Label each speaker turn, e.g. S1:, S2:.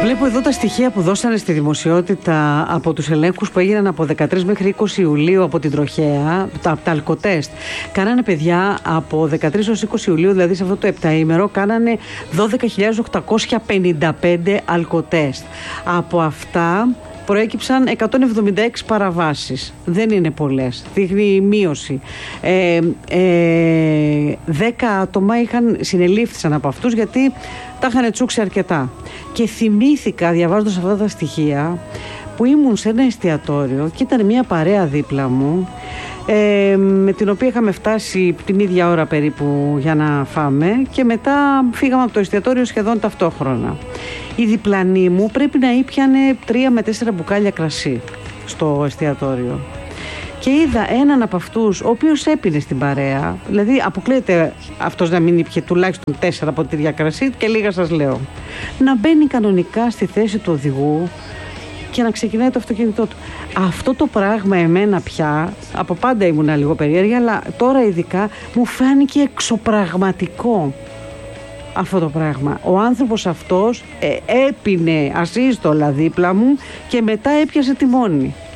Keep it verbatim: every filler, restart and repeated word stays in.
S1: Βλέπω εδώ τα στοιχεία που δώσανε στη δημοσιότητα από τους ελέγχους που έγιναν από δεκατρείς μέχρι είκοσι Ιουλίου από την τροχέα, τα, τα αλκοτέστ. Κάνανε, παιδιά, από δεκατρείς έως είκοσι Ιουλίου, δηλαδή σε αυτό το επταήμερο, κάνανε δώδεκα χιλιάδες οκτακόσια πενήντα πέντε αλκοτέστ. Από αυτά προέκυψαν εκατόν εβδομήντα έξι παραβάσεις. Δεν είναι πολλές. Δείχνει μείωση. Ε, ε, δέκα άτομα είχαν, συνελήφθησαν από αυτούς γιατί τα είχαν τσούξει αρκετά. Και θυμήθηκα, διαβάζοντας αυτά τα στοιχεία, που ήμουν σε ένα εστιατόριο και ήταν μια παρέα δίπλα μου, ε, με την οποία είχαμε φτάσει την ίδια ώρα περίπου για να φάμε, και μετά φύγαμε από το εστιατόριο σχεδόν ταυτόχρονα. Η διπλανή μου πρέπει να ήπιανε τρία με τέσσερα μπουκάλια κρασί στο εστιατόριο. Και είδα έναν από αυτούς, ο οποίος έπινε στην παρέα, δηλαδή αποκλείεται αυτός να μην ήπιε τουλάχιστον τέσσερα ποτήρια κρασί, και λίγα σας λέω, να μπαίνει κανονικά στη θέση του οδηγού και να ξεκινάει το αυτοκίνητό του. Αυτό το πράγμα εμένα πια, από πάντα ήμουνα λίγο περίεργη, αλλά τώρα ειδικά μου φάνηκε εξωπραγματικό αυτό το πράγμα. Ο άνθρωπος αυτός ε, έπινε ασύστολα δίπλα μου και μετά έπιασε τιμόνι.